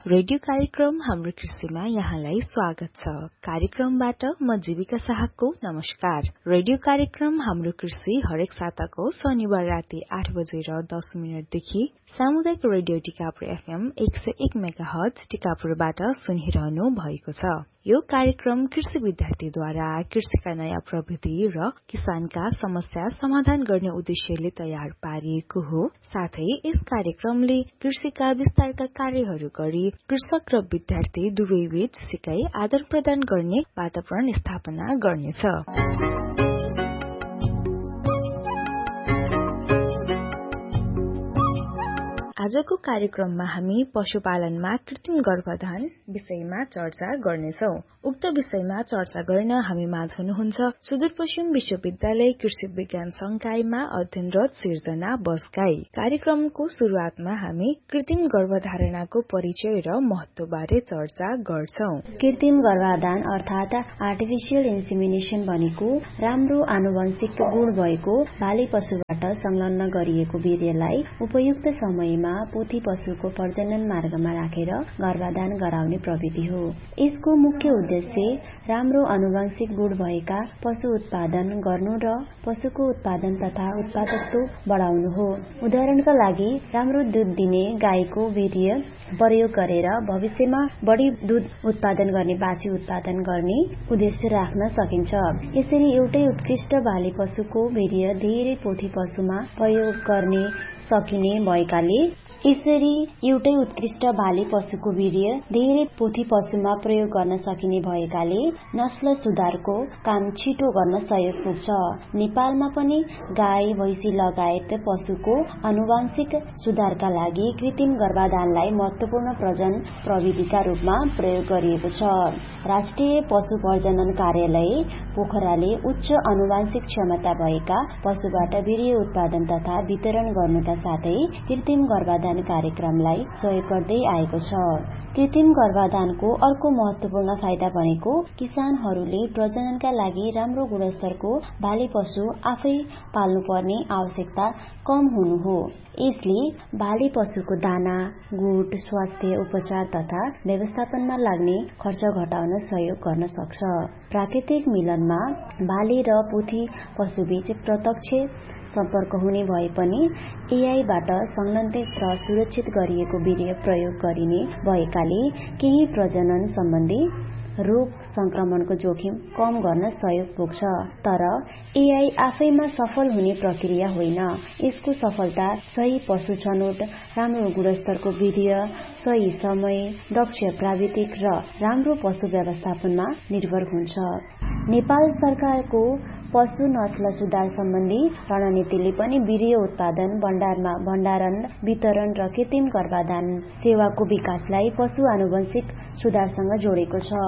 Radio कार्यक्रम हाम्रो कृषिमा यहाँलाई स्वागत छ। कार्यक्रमबाट म जीविका शाहको नमस्कार। रेडियो कार्यक्रम हाम्रो कृषि हरेक साताको शनिबार राति 8 बजेर 10 मिनटदेखि सामुदायिक रेडियो टिकापुर एफएम 101 मेगाहर्ज टिकापुरबाट सुनिरहनु भएको छ। यो कार्यक्रम कृषि विद्यार्थीद्वारा कृषिका नयाँ प्रविधि र किसानका समस्या समाधान गर्ने उद्देश्यले तयार पारिएको हो। साथै यस कार्यक्रमले कृषिका विस्तारका कार्यहरू गरी कृषक र विद्यार्थी दुवैबीच सिकाइ आदान प्रदान गर्ने वातावरण स्थापना गर्नेछ। आजको कार्यक्रममा हामी पशुपालनमा कृत्रिम गर्भाधान विषयमा चर्चा गर्नेछौं। उक्त विषयमा चर्चा गर्न हामी माझ हुनुहुन्छ सुदूरपश्चिम विश्वविद्यालय कृषि विज्ञान संकायमा अध्ययनरत सिर्जना बस्गाई। कार्यक्रमको शुरूआतमा हामी कृत्रिम गर्भधारणको परिचय र महत्वबारे चर्चा गर्छौं। कृत्रिम गर्भाधान अर्थात आर्टिफिशियल इन्सेमिनेसन भनेको राम्रो आनुवंशिक गुण भएको बाली पशुबाट संलग्न गरिएको वीर्यलाई उपयुक्त समयमा पोथी पशुको प्रजनन मार्गमा राखेर गर्भाधान गराउने प्रविधि हो। यसको मुख्य उद्देश्य राम्रो आनुवंशिक गुण भएका पशु उत्पादन गर्नु र पशुको उत्पादन तथा उत्पादकत्व बढाउनु हो। उदाहरणका लागि राम्रो दूध दिने गाईको वीर्य प्रयोग गरेर भविष्यमा बढी दूध उत्पादन गर्ने बाछी उत्पादन गर्ने उद्देश्य राख्न सकिन्छ। यसरी एउटै उत्कृष्ट बाली पशुको वीर्य धेरै पोथी पशुमा प्रयोग गर्ने सकिने भएकाले नस्ल सुधारको काम छिटो गर्न सहयोग पुग्छ। नेपालमा पनि गाई भैंसी लगायत पशुको आनुवंशिक सुधारका लागि कृत्रिम गर्भाधानलाई महत्वपूर्ण प्रजनन प्रविधिका रूपमा प्रयोग गरिएको छ। राष्ट्रिय पशु प्रजनन कार्यालय पोखराले उच्च आनुवंशिक क्षमता भएका पशुबाट वीर्य उत्पादन तथा वितरण गर्नुका साथै कृत्रिम गर्भाधान कार्यक्रमलाई सहयोग गर्दै आएको छ। कृत्रिम गर्भाधानको अर्को महत्वपूर्ण फाइदा भनेको किसानहरूले प्रजननका लागि राम्रो गुणस्तरको बाली पशु आफै पाल्नुपर्ने आवश्यकता कम हुनु हो। यसले बाली पशुको दाना, गुड, स्वास्थ्य उपचार तथा व्यवस्थापनमा लाग्ने खर्च घटाउन सहयोग गर्न सक्छ। प्राकृतिक मिलनमा बाली र पोथी पशुबीच प्रत्यक्ष सम्पर्क हुने भए पनि एआईबाट संलग्नित र सुरक्षित गरिएको वीर्य प्रयोग गरिने भएकाले केही प्रजनन सम्बन्धी रोग संक्रमणको जोखिम कम गर्न सहयोग पुग्छ। तर एआई आफैमा सफल हुने प्रक्रिया होइन। यसको सफलता सही पशु छनौट, राम्रो गुणस्तरको वीर्य, सही समय, दक्ष प्राविधिक र राम्रो पशु व्यवस्थापनमा निर्भर हुन्छ। नेपाल सरकारको पशु नस्ल सुधार सम्बन्धी रणनीतिले पनि वीर्य उत्पादन, भण्डारण, वितरण र कृत्रिम गर्भाधान सेवाको विकासलाई पशु आनुवंशिक सुधारसँग जोडेको छ।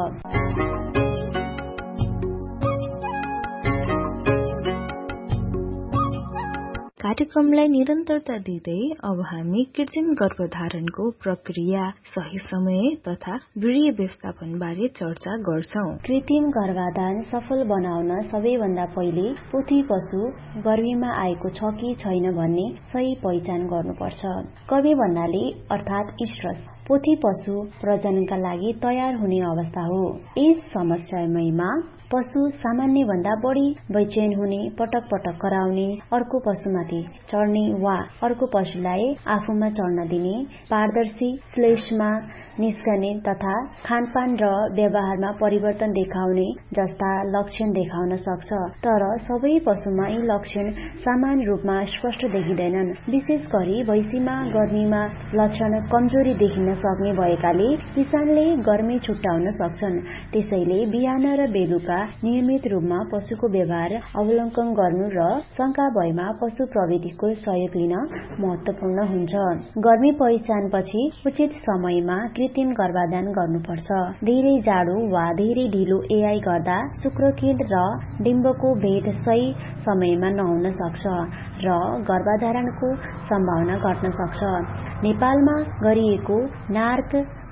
कार्यक्रमलाई निरन्तरता दिँदै अब हामी कृत्रिम गर्भधारणको प्रक्रिया, सही समय तथा वीर्य व्यवस्थापन बारे चर्चा गर्छौं। कृत्रिम गर्भाधान सफल बनाउन सबैभन्दा पहिले पोथी पशु गर्भमा आएको छ कि छैन भन्ने सही पहिचान गर्नुपर्छ। गर्भ भन्नाले अर्थात इस्ट्रस पोथी पशु प्रजननका लागि तयार हुने अवस्था हो। यस समयमा पशु सामान्य भन्दा बढी बेचैन हुने, पटक पटक कराउने, अर्को पशुमाथि चढ्ने वा अर्को पशुलाई आफूमा चढ्न दिने, पारदर्शी श्लेष्मा निस्कने तथा खानपान र व्यवहारमा परिवर्तन देखाउने जस्ता लक्षण देखाउन सक्छ। तर सबै पशुमा यी लक्षण समान रूपमा स्पष्ट देखिँदैनन्। विशेष गरी भैँसीमा गर्मीमा लक्षण कमजोरी देखिन सक्ने भएकाले किसानले गर्मी छुट्याउन सक्छन्। त्यसैले बिहान र बेलुका नियमित रूपमा पशुको व्यवहार अवलोकन गर्नु र शंका भएमा पशु प्रविधिको सहयोग लिन महत्वपूर्ण हुन्छ। गर्मी पहिचानपछि उचित समयमा कृत्रिम गर्भाधान गर्नुपर्छ। धेरै जाडो वा धेरै ढिलो एआई गर्दा शुक्रकीट र डिम्बको भेद सही समयमा नहुन सक्छ र गर्भधारणको सम्भावना घट्न सक्छ। नेपालमा गरिएको नार्क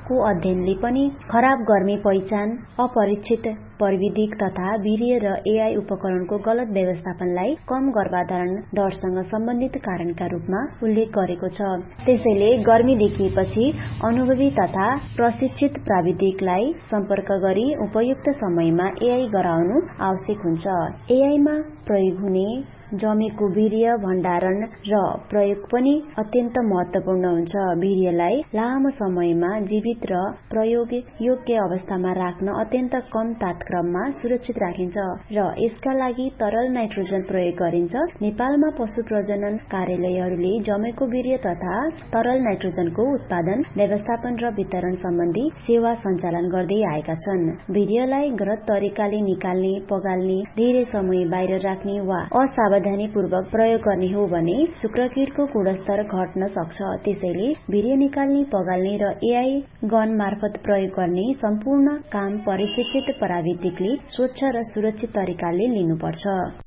को अध्ययनले पनि खराब गर्मी पहिचान, अपरिचित प्रविधिक तथा वीर्य र एआई उपकरणको गलत व्यवस्थापनलाई कम गर्भाधारण दरसँग सम्बन्धित कारणका रूपमा उल्लेख गरेको छ। त्यसैले गर्मी देखिएपछि अनुभवी तथा प्रशिक्षित प्राविधिकलाई सम्पर्क गरी उपयुक्त समयमा एआई गराउनु आवश्यक हुन्छ। एआईमा प्रयोग हुने जमेको वीर्य भण्डारण र प्रयोग पनि अत्यन्त महत्वपूर्ण हुन्छ। वीर्यलाई लामो समयमा जीवित र प्रयोग योग्य अवस्थामा राख्न अत्यन्त कम तापक्रममा सुरक्षित राखिन्छ र यसका लागि तरल नाइट्रोजन प्रयोग गरिन्छ। नेपालमा पशु प्रजनन कार्यालयहरूले जमेको वीर्य तथा तरल नाइट्रोजनको उत्पादन, व्यवस्थापन र वितरण सम्बन्धी सेवा सञ्चालन गर्दै आएका छन्। वीर्यलाई गलत तरिकाले निकाल्ने, पगाल्ने, धेरै समय बाहिर राख्ने वा असावधानीपूर्वक प्रयोग गर्ने हो भने शुक्रकीटको गुणस्तर घट्न सक्छ। त्यसैले वीर्य निकाल्ने, पगाल्ने र एआई गन मार्फत प्रयोग गर्ने सम्पूर्ण काम प्रशिक्षित प्राविधिकले स्वच्छ र सुरक्षित तरिकाले लिनुपर्छ।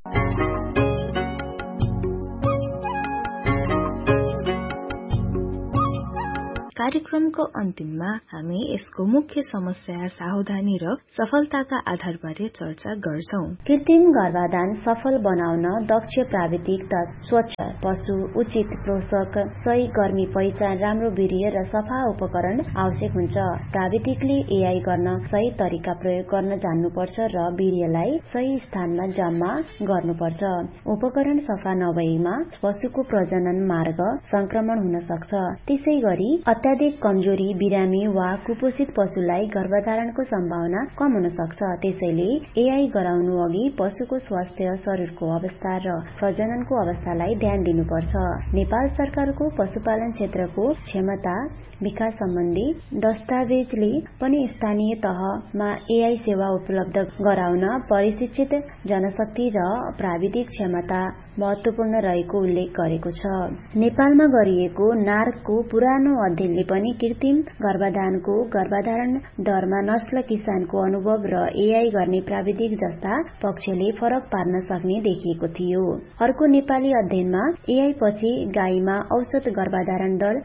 कार्यक्रमको अन्तिममा हामी यसको मुख्य समस्या, सावधानी र सफलताका आधारबारे चर्चा गर्छौं। कृत्रिम गर्भाधान सफल बनाउन दक्ष प्राविधिक, स्वच्छ पशु, उचित पोषक, सही गर्मी पहिचान, राम्रो वीर्य र सफा उपकरण आवश्यक हुन्छ। प्राविधिकले एआई गर्न सही तरिका प्रयोग गर्न जान्नुपर्छ र वीर्यलाई सही स्थानमा जम्मा गर्नुपर्छ। उपकरण सफा नभएमा पशुको प्रजनन मार्ग संक्रमण हुन सक्छ। त्यसै गरी अत्याधिक कमजोरी, बिरामी वा कुपोषित पशुलाई गर्भधारणको सम्भावना कम हुन सक्छ। त्यसैले एआई गराउनु अघि पशुको स्वास्थ्य, शरीरको अवस्था र प्रजननको अवस्थालाई ध्यान दिनुपर्छ। नेपाल सरकारको पशुपालन क्षेत्रको क्षमता विकास सम्बन्धी दस्तावेजले पनि स्थानीय तहमा एआई सेवा उपलब्ध गराउन प्रशिक्षित जनशक्ति र प्राविधिक क्षमता महत्वपूर्ण रहेको उल्लेख गरेको छ। नेपालमा गरिएको नार्कको पुरानो अध्ययनले पनि कृत्रिम गर्भाधानको गर्भधारण दरमा नस्ल, किसानको अनुभव र एआई गर्ने प्राविधिक जस्ता पक्षले फरक पार्न सक्ने देखिएको थियो। अर्को नेपाली अध्ययनमा एआई पछि गाईमा औसत गर्भधारण दर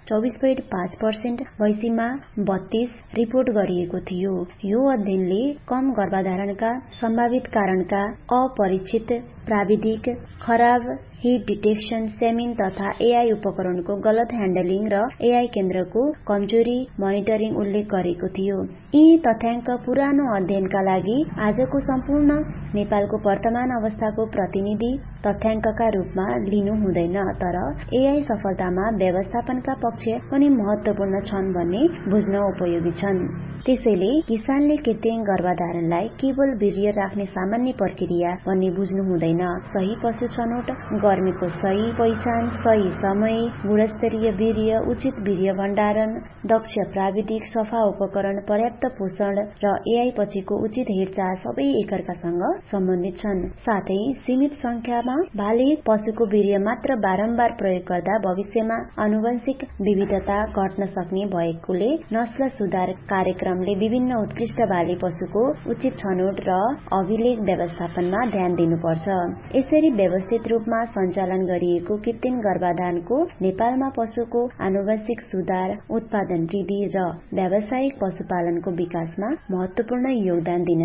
24.5%, भैँसीमा 32 रिपोर्ट गरिएको थियो। यो अध्ययनले कम गर्भधारणका सम्भावित कारणका अपरिचित प्राविधिक, खराब हिट डिटेक्सन, सेमिन तथा एआई उपकरणको गलत ह्यान्डलिङ र एआई केन्द्रको कमजोरी मोनिटरिङ उल्लेख गरेको थियो। यी तथ्याङ्क पुरानो अध्ययनका लागि आजको सम्पूर्ण नेपालको वर्तमान अवस्थाको प्रतिनिधि तथ्याङ्कका रूपमा लिनु हुँदैन, तर एआई सफलतामा व्यवस्थापनका पक्ष पनि महत्वपूर्ण छन् भन्ने बुझ्न उपयोगी छन्। त्यसैले किसानले कृत्रिम गर्भधारणलाई केवल वीर्य राख्ने सामान्य प्रक्रिया भन्ने बुझ्नु हुँदैन। सही पशु छनौट, गर्मीको सही पहिचान, सही समय, गुणस्तरीय वीर्य, उचित वीर्य भण्डारण, दक्ष प्राविधिक, सफा उपकरण, पर्याप्त पोषण र एआई पछिको उचित हेरचाह सबै एकअर्कासँग सम्बन्धित छन्। साथै सीमित संख्यामा बालिग पशुको वीर्य मात्र बारम्बार प्रयोग गर्दा भविष्यमा आनुवंशिक विविधता घट्न सक्ने भएकोले नस्ल सुधार कार्यक्रमले विभिन्न उत्कृष्ट बाली पशुको उचित छनौट र अभिलेख व्यवस्थापनमा ध्यान दिनुपर्छ। यसरी व्यवस्थित रूपमा सञ्चालन गरिएको कृत्रिम गर्भाधानको नेपालमा पशुको आनुवंशिक सुधार, उत्पादन वृद्धि र व्यावसायिक पशुपालनको विकासमा महत्वपूर्ण योगदान दिन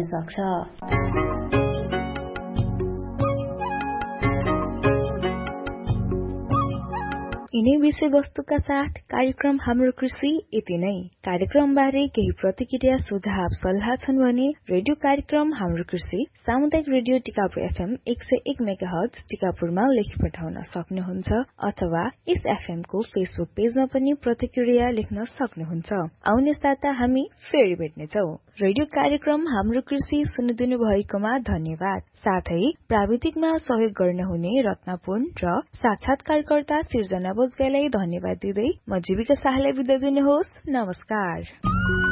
सक्छ। यिनै विषयवस्तुका साथ कार्यक्रम हाम्रो कृषि यति नै। कार्यक्रम बारे केही प्रतिक्रिया, सुझाव, सल्लाह छन् भने रेडियो कार्यक्रम हाम्रो कृषि सामुदायिक रेडियो टिकापुर एफएम 101 मेगाहर्ज टिकापुरमा लेखी पठाउन सक्नुहुन्छ अथवा यस एफएम को फेसबुक पेजमा पनि प्रतिक्रिया लेख्न सक्नुहुन्छ। आउने साता हामी फेरि भेट्नेछौ। रेडियो कार्यक्रम हाम्रो कृषि सुनिदिनु भएकोमा धन्यवाद। साथै प्राविधिकमा सहयोग गर्न हुने रत्नपुन र साक्षात्कारकर्ता सिर्जना बोजगाईलाई धन्यवाद दिँदै म जीविका शाहलाई बिदा दिनुहोस्। नमस्कार।